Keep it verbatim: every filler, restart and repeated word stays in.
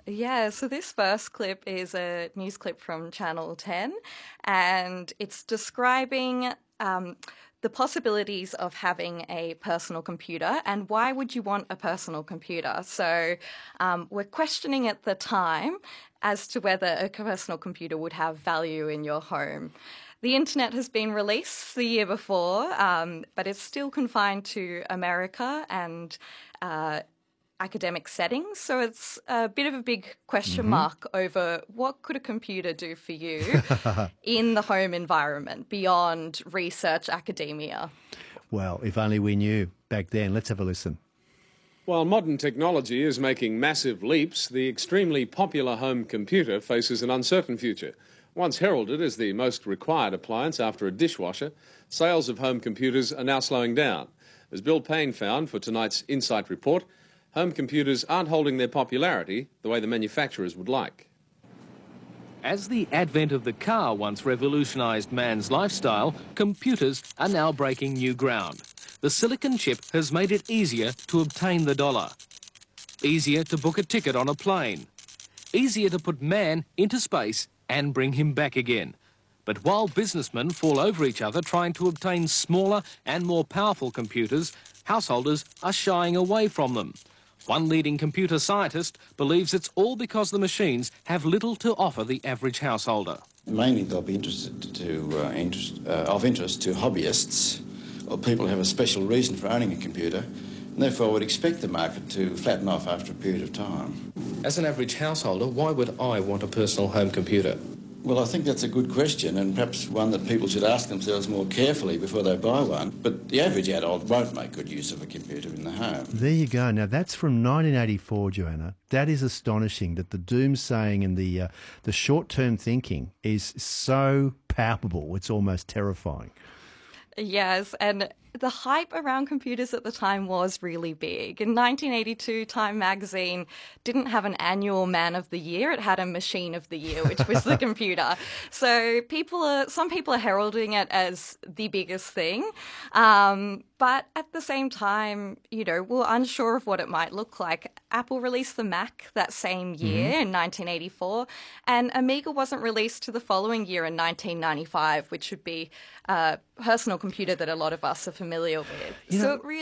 Yeah, so this first clip is a news clip from Channel ten, and it's describing um, the possibilities of having a personal computer and why would you want a personal computer. So um, we're questioning at the time as to whether a personal computer would have value in your home. The internet has been released the year before, um, but it's still confined to America and uh, academic settings. So it's a bit of a big question mm-hmm. mark over what could a computer do for you in the home environment beyond research academia. Well, if only we knew back then. Let's have a listen. While modern technology is making massive leaps, the extremely popular home computer faces an uncertain future. Once heralded as the most required appliance after a dishwasher, sales of home computers are now slowing down. As Bill Payne found for tonight's Insight Report, home computers aren't holding their popularity the way the manufacturers would like. As the advent of the car once revolutionised man's lifestyle, computers are now breaking new ground. The silicon chip has made it easier to obtain the dollar, easier to book a ticket on a plane, easier to put man into space and bring him back again. But while businessmen fall over each other trying to obtain smaller and more powerful computers, householders are shying away from them. One leading computer scientist believes it's all because the machines have little to offer the average householder. Mainly they'll be interested to, uh, interest, uh, of interest to hobbyists or people who have a special reason for owning a computer, and therefore would expect the market to flatten off after a period of time. As an average householder, why would I want a personal home computer? Well, I think that's a good question, and perhaps one that people should ask themselves more carefully before they buy one. But the average adult won't make good use of a computer in the home. There you go. Now, that's from nineteen eighty-four, Joanna. That is astonishing that the doomsaying and the, uh, the short-term thinking is so palpable, it's almost terrifying. Yes, and the hype around computers at the time was really big. In nineteen eighty-two, Time magazine didn't have an annual Man of the Year. It had a Machine of the Year, which was the computer. So people are, some people are heralding it as the biggest thing. Um, but at the same time, you know, we're unsure of what it might look like. Apple released the Mac that same year mm-hmm. in nineteen eighty-four, and Amiga wasn't released to the following year in nineteen ninety-five, which would be a personal computer that a lot of us are familiar with. You so know, it really